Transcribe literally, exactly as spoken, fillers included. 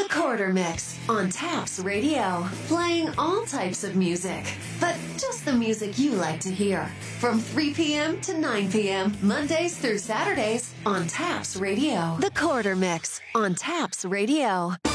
The Quarter Mix on Taps Radio. Playing all types of music, but just the music you like to hear. From three p.m. to nine p.m. Mondays through Saturdays on Taps Radio. The Quarter Mix on Taps Radio.